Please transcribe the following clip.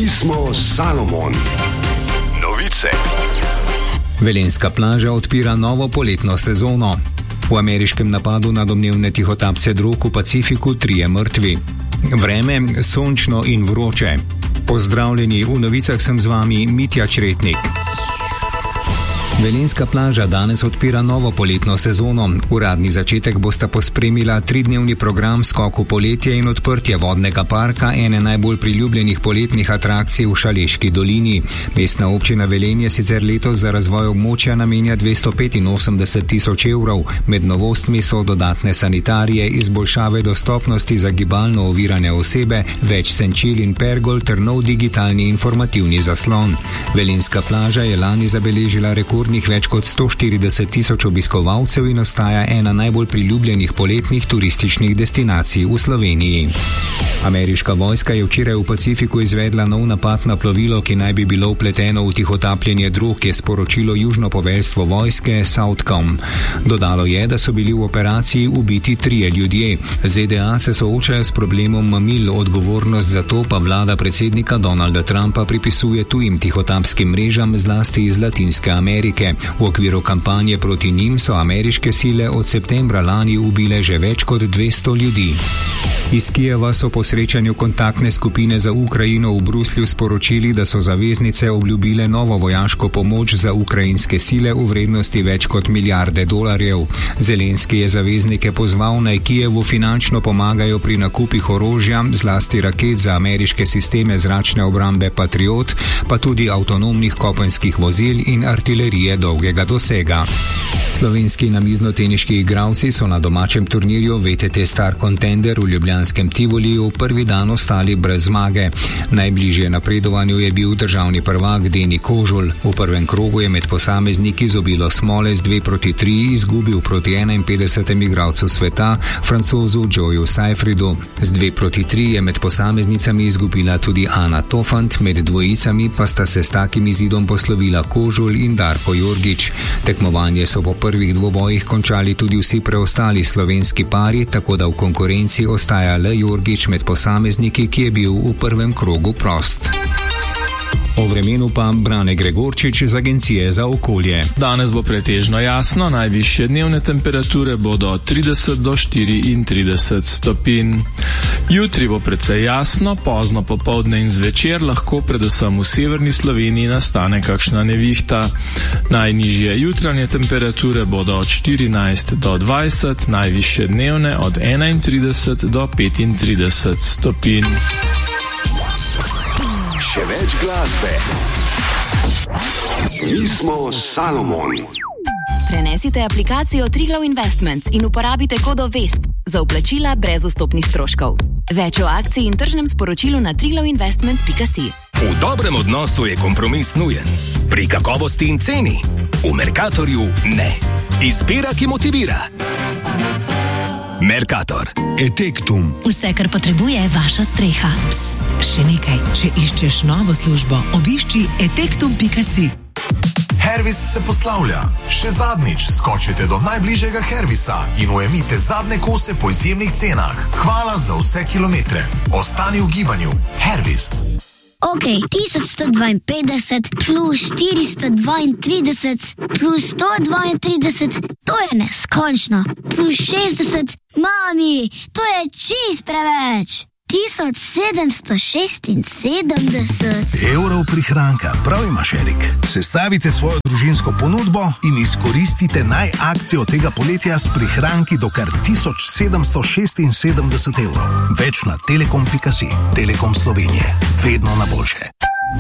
Mi smo Salomon. Novice. Velenjska plaža odpira novo poletno sezono. V ameriškem napadu na domnevne tihotapce drog v Pacifiku 3 mrtvi. Vreme sončno in vroče. Pozdravljeni, v novicah sem z vami Mitja Čretnik. Velenjska plaža danes odpira novo poletno sezono. Uradni začetek bosta pospremila 3-dnevni program Skok v poletje in odprtje vodnega parka, ene najbolj priljubljenih poletnih atrakcij v Šaleški dolini. Mestna občina Velenje sicer letos za razvoj območja namenja 285 tisoč evrov. Med novostmi so dodatne sanitarije, izboljšave dostopnosti za gibalno ovirane osebe, več senčil in pergol ter nov digitalni informativni zaslon. Velenjska plaža je lani zabeležila rekordnih več kot 140 tisoč obiskovalcev in ostaja ena najbolj priljubljenih poletnih turističnih destinacij v Sloveniji. Ameriška vojska je včeraj v Pacifiku izvedla nov napad na plovilo, ki naj bi bilo vpleteno v tihotapljenje drog, je sporočilo južno poveljstvo vojske Southcom. Dodalo je, da so bili v operaciji ubiti 3 ljudje. ZDA se soočajo s problemom mamil, odgovornost za to pa vlada predsednika Donalda Trumpa pripisuje tujim tihotapskim mrežam, zlasti iz Latinske Amerike. V okviru kampanje proti njim so ameriške sile od septembra lani ubile že več kot 200 ljudi. Iz Kijeva so po srečanju kontaktne skupine za Ukrajino v Bruslju sporočili, da so zaveznice obljubile novo vojaško pomoč za ukrajinske sile v vrednosti več kot $1 milijarde. Zelenski je zaveznike pozval, naj Kijevu finančno pomagajo pri nakupih orožja, zlasti raket za ameriške sisteme zračne obrambe Patriot, pa tudi avtonomnih kopenskih vozil in artilerije dolgega dosega. Slovenski namiznoteniški igralci so na domačem turnirju VTT Star Contender v ljubljanskem Tivoliju prvi dan ostali brez zmage. Najbližje napredovanju je bil državni prvak Deni Kožul. V prvem krogu je med posamezniki zobilo smole z 2-3 izgubil proti 51. igralcu sveta, Francozu Joeju Seyfridu. Z 2-3 je med posameznicami izgubila tudi Ana Tofant, med dvojicami pa sta se s takim izidom poslovila Kožul in Darko Jorgič. Tekmovanje so po prvih dvobojih končali tudi vsi preostali slovenski pari, tako da v konkurenci ostaja le Jorgič med posamezniki, ki je bil v prvem krogu prost. O vremenu pa Brane Gregorčič z Agencije za okolje. Danes bo pretežno jasno, najvišje dnevne temperature bodo od 30 do 34 stopinj. Jutri bo precej jasno, pozno popoldne in zvečer lahko predvsem v severni Sloveniji nastane kakšna nevihta. Najnižje jutranje temperature bodo od 14 do 20, najvišje dnevne od 31 do 35 stopinj. Še več glasbe. Mi smo Salomon. Prenesite aplikacijo Triglav Investments in uporabite kodo VEST za vplačila brez vstopnih stroškov. Več o akciji in tržnem sporočilu na triglavinvestments.si. V dobrem odnosu je kompromis nujen. Pri kakovosti in ceni. V Mercatorju ne. Izbira, ki motivira. Mercator. Etektum. Vse, kar potrebuje vaša streha. Psst, še nekaj. Če iščeš novo službo, obišči etektum.si. Hervis se poslavlja. Še zadnjič skočite do najbližjega Hervisa in ujemite zadnje kose po izjemnih cenah. Hvala za vse kilometre. Ostani v gibanju. Hervis. Ok, 1152 plus 432 plus 132, to je neskončno. Plus 60, mami, to je čist preveč. 1776 evrov prihranka, prav imaš, Erik. Sestavite svojo družinsko ponudbo in izkoristite akcijo tega poletja s prihranki do kar 1776 evrov. Več na telekom.si. Telekom Slovenije. Vedno na boljše.